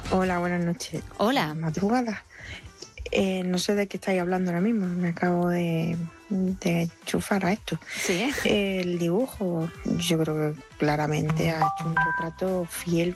Hola, buenas noches. Hola. Madrugada. No sé de qué estáis hablando ahora mismo. Me acabo de enchufar a esto. Sí. El dibujo, yo creo que claramente ha hecho un retrato fiel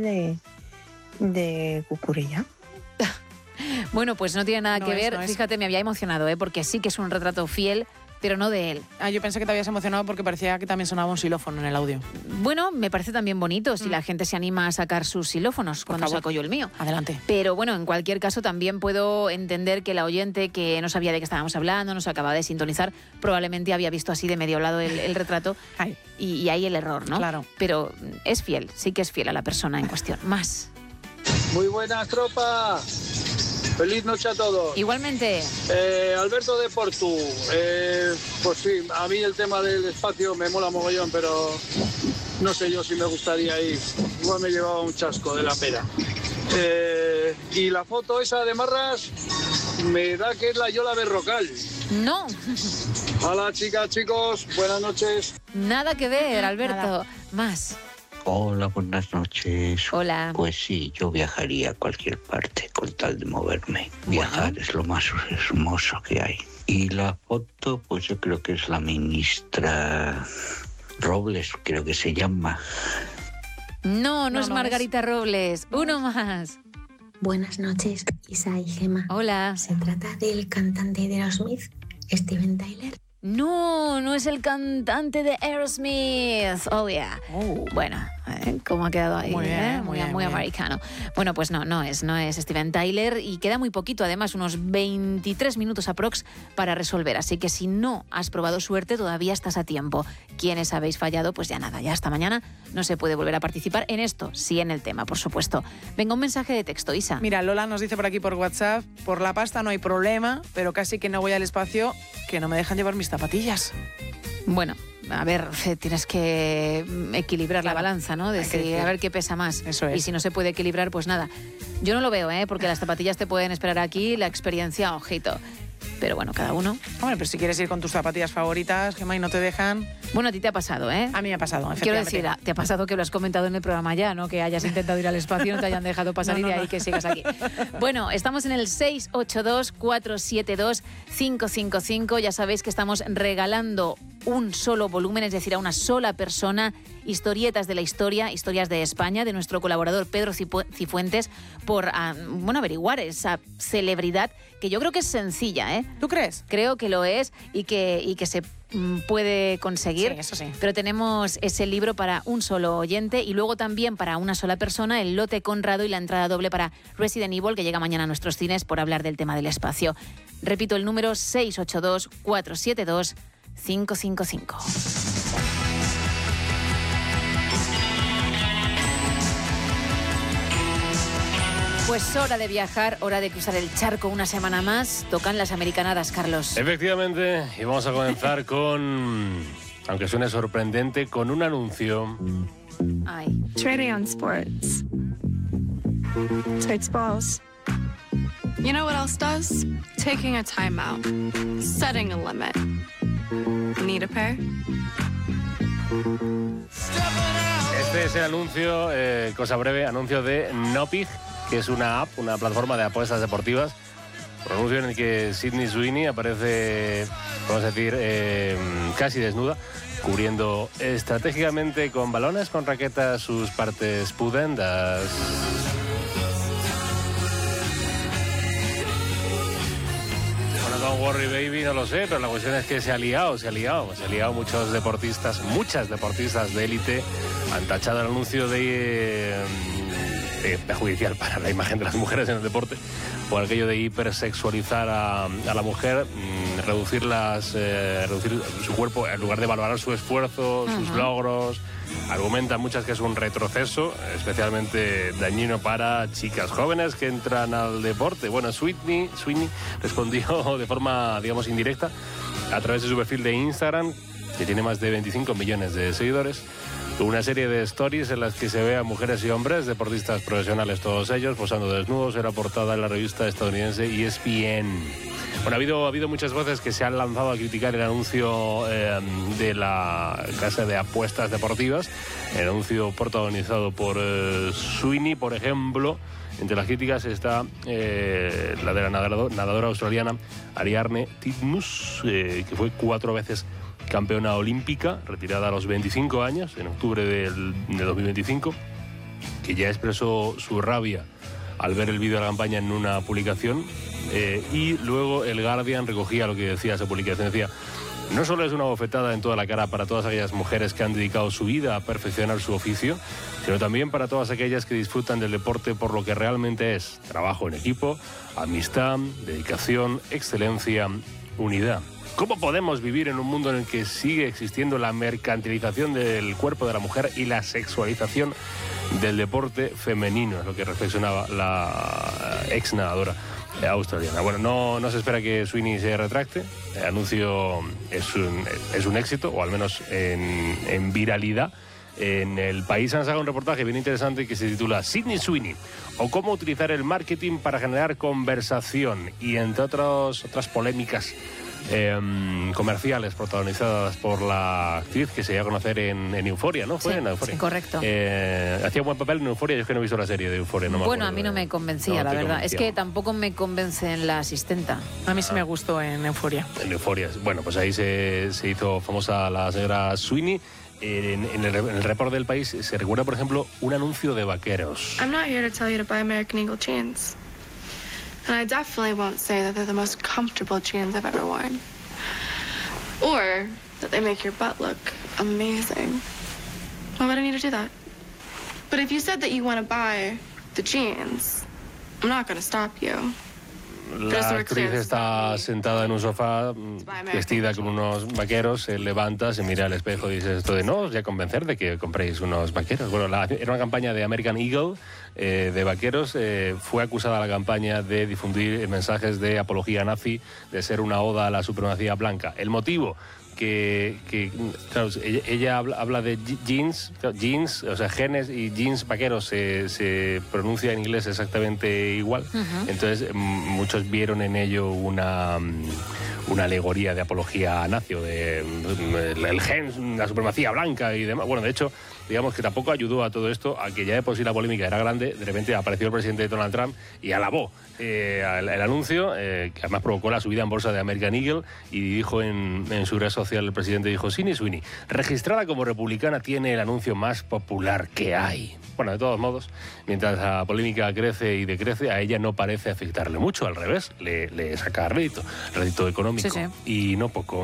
de Cucurella. Bueno, pues no tiene nada que ver. Fíjate, me había emocionado, porque sí que es un retrato fiel, pero no de él. Yo pensé que te habías emocionado porque parecía que también sonaba un xilófono en el audio. Bueno, me parece también bonito si la gente se anima a sacar sus xilófonos cuando saco yo el mío. Adelante. Pero bueno, en cualquier caso también puedo entender que la oyente que no sabía de qué estábamos hablando, nos acaba de sintonizar, probablemente había visto así de medio lado el retrato y ahí el error, ¿no? Claro. Pero es fiel, sí que es fiel a la persona en cuestión. Más. Muy buenas, tropa. Feliz noche a todos. Igualmente. Alberto de Portu. Pues sí, a mí el tema del espacio me mola mogollón, pero no sé yo si me gustaría ir. Igual me llevaba un chasco de la pera. Y la foto esa de Marras me da que es la Yola Berrocal. No. Hola, chicas, chicos. Buenas noches. Nada que ver, Alberto. Nada. Más. Hola, buenas noches. Hola. Pues sí, yo viajaría a cualquier parte con tal de moverme. Viajar es lo más hermoso que hay. Y la foto, pues yo creo que es la ministra Robles, creo que se llama. No es Margarita Robles. Uno más. Buenas noches, Isa y Gemma. Hola. ¿Se trata del cantante de Aerosmith, Steven Tyler? No es el cantante de Aerosmith. Oh, yeah. Bueno, ¿cómo ha quedado ahí? Muy bien, muy bien, muy bien. americano. Bueno, pues no es Steven Tyler y queda muy poquito, además, unos 23 minutos aprox para resolver. Así que si no has probado suerte, todavía estás a tiempo. Quienes habéis fallado, pues ya nada, ya hasta mañana no se puede volver a participar en esto, sí en el tema, por supuesto. Venga, un mensaje de texto, Isa. Mira, Lola nos dice por aquí por WhatsApp, por la pasta no hay problema, pero casi que no voy al espacio, que no me dejan llevar mis zapatillas. Bueno, a ver, tienes que equilibrar la balanza, ¿no? Decir, a ver qué pesa más. Eso es. Y si no se puede equilibrar, pues nada. Yo no lo veo, porque las zapatillas te pueden esperar aquí, la experiencia, ojito. Pero bueno, cada uno. Hombre, pero si quieres ir con tus zapatillas favoritas, Gemma, y no te dejan... Bueno, a ti te ha pasado, ¿eh? A mí me ha pasado, Quiero efectivamente. decir, te ha pasado que lo has comentado en el programa ya, ¿no? Que hayas intentado ir al espacio y no te hayan dejado pasar y de ahí que sigas aquí. Bueno, estamos en el 682-472-555. Ya sabéis que estamos regalando un solo volumen, es decir, a una sola persona, historietas de la historia, historias de España, de nuestro colaborador Pedro Cifuentes, por averiguar esa celebridad que yo creo que es sencilla, ¿eh? ¿Tú crees? Creo que lo es y que se puede conseguir. Sí, eso sí. Pero tenemos ese libro para un solo oyente y luego también para una sola persona el lote Conrado y la entrada doble para Resident Evil, que llega mañana a nuestros cines por hablar del tema del espacio. Repito el número 682-472-555. Pues hora de viajar, hora de cruzar el charco una semana más. Tocan las americanadas, Carlos. Efectivamente, y vamos a comenzar con, aunque suene sorprendente, con un anuncio. Ay. Trading on sports. Takes balls. You know what else does? Taking a timeout. Setting a limit. Need a pair? Este es el anuncio, cosa breve, anuncio de Nopig, que es una app, una plataforma de apuestas deportivas. Un anuncio en el que Sydney Sweeney aparece, vamos a decir, casi desnuda, cubriendo estratégicamente con balones, con raquetas, sus partes pudendas. Bueno, con Worry Baby no lo sé, pero la cuestión es que se ha liado muchos deportistas, muchas deportistas de élite han tachado el anuncio de perjudicial para la imagen de las mujeres en el deporte, por aquello de hipersexualizar a la mujer, reducir su cuerpo en lugar de valorar su esfuerzo, sus logros. Argumentan muchas que es un retroceso, especialmente dañino para chicas jóvenes que entran al deporte. Bueno, Sweeney respondió de forma, digamos, indirecta a través de su perfil de Instagram, que tiene más de 25 millones de seguidores, una serie de stories en las que se ve a mujeres y hombres, deportistas profesionales todos ellos, posando desnudos. Era portada en la revista estadounidense ESPN. Bueno, ha habido muchas voces que se han lanzado a criticar el anuncio de la casa de apuestas deportivas, el anuncio protagonizado por Sweeney, por ejemplo. Entre las críticas está la de la nadadora australiana Ariarne Titmus, que fue 4 veces campeona olímpica, retirada a los 25 años, en octubre de 2025, que ya expresó su rabia al ver el vídeo de la campaña en una publicación, y luego el Guardian recogía lo que decía esa publicación. Decía: no solo es una bofetada en toda la cara para todas aquellas mujeres que han dedicado su vida a perfeccionar su oficio, sino también para todas aquellas que disfrutan del deporte por lo que realmente es: trabajo en equipo, amistad, dedicación, excelencia, unidad. ¿Cómo podemos vivir en un mundo en el que sigue existiendo la mercantilización del cuerpo de la mujer y la sexualización del deporte femenino? Es lo que reflexionaba la ex nadadora australiana. Bueno, no se espera que Sweeney se retracte. El anuncio es un éxito, o al menos en viralidad. En El País han sacado un reportaje bien interesante que se titula Sydney Sweeney, o cómo utilizar el marketing para generar conversación, y entre otras polémicas comerciales protagonizadas por la actriz que se dio a conocer en Euphoria, ¿no? Sí, en Euphoria. Sí, correcto. Hacía un buen papel en Euphoria. Yo es que no he visto la serie de Euphoria. Bueno, a mí no me convencía, la verdad. Es que tampoco me convence en la asistenta. A mí sí me gustó en Euphoria. En Euphoria. Bueno, pues ahí se hizo famosa la señora Sweeney. En el report del País se recuerda, por ejemplo, un anuncio de vaqueros. I'm not here to tell you to buy American Eagle jeans. And I definitely won't say that they're the most comfortable jeans I've ever worn. Or that they make your butt look amazing. Why would I need to do that? But if you said that you want to buy the jeans, I'm not going to stop you. La actriz está sentada en un sofá, vestida con unos vaqueros, se levanta, se mira al espejo y dice esto de: no os voy a convencer de que compréis unos vaqueros. Bueno, era una campaña de American Eagle, de vaqueros. Fue acusada la campaña de difundir mensajes de apología nazi, de ser una oda a la supremacía blanca. El motivo, que claro, ella habla de jeans, o sea, genes y jeans vaqueros se pronuncia en inglés exactamente igual. Entonces muchos vieron en ello una alegoría de apología nazi, el gen, la supremacía blanca y demás. Bueno, de hecho, digamos que tampoco ayudó a todo esto, a que ya de por sí la polémica era grande. De repente apareció el presidente Donald Trump y alabó el anuncio, que además provocó la subida en bolsa de American Eagle, y dijo en su red social, el presidente dijo: Sydney Sweeney, registrada como republicana, tiene el anuncio más popular que hay. Bueno, de todos modos, mientras la polémica crece y decrece, a ella no parece afectarle mucho, al revés, le saca rédito económico, y no poco.